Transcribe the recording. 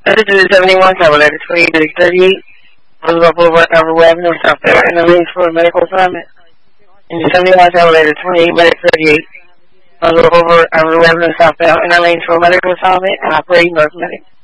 This is 71 Cavalier, 2838. Roosevelt Boulevard, Alpha Avenue, South Carolina, arranged for a medical assignment. In 71 Cavalier, 2838. Roosevelt Boulevard, Alpha Avenue, South Carolina, arranged for a medical assignment, and operating North Medic.